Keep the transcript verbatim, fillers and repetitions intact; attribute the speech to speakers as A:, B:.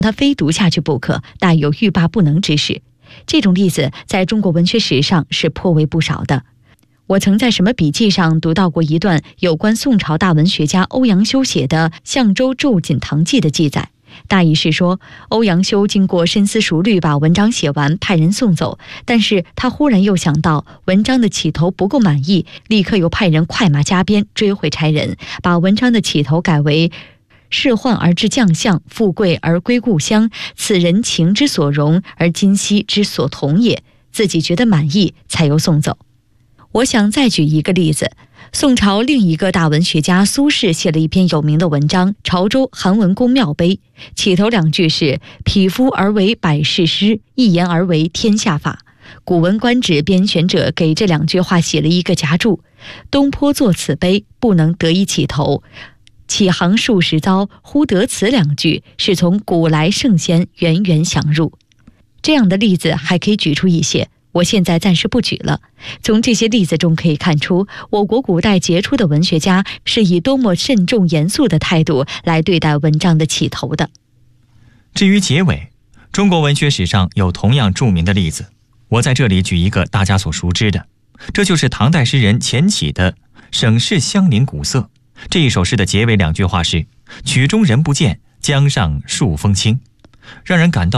A: 他非读下去不可，大有欲罢不能之势。这种例子在中国文学史上是颇为不少的。我曾在什么笔记上读到过一段有关宋朝大文学家欧阳修写的《相州昼锦堂记》的记载，大意是说，欧阳修经过深思熟虑把文章写完，派人送走，但是他忽然又想到文章的起头不够满意，立刻又派人快马加鞭追回差人，把文章的起头改为仕宦而至将相，富贵而归故乡，此人情之所容，而今夕之所同也，自己觉得满意才又送走。我想再举一个例子，宋朝另一个大文学家苏轼写了一篇有名的文章《潮州韩文公庙碑》，起头两句是匹夫而为百世诗，一言而为天下法。古文观止编选者给这两句话写了一个夹注：东坡作此碑，不能得以起头，起行数十遭，忽得此两句，是从古来圣贤源源享入。这样的例子还可以举出一些，我现在暂时不举了。从这些例子中可以看出，我国古代杰出的文学家是以多么慎重严肃的态度来对待文章的起头的。
B: 至于结尾，中国文学史上有同样著名的例子，我在这里举一个大家所熟知的，这就是唐代诗人钱起的《省市相邻古色》。这一首诗的结尾两句话是曲中人不见，江上数风清，让人感到